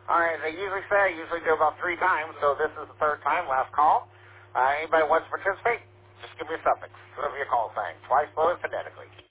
All right, as I usually say, I usually do about 3 times, so this is the 3rd time, last call. Anybody wants to participate, just give me a suffix, whatever your call sign. Twice, slow, phonetically.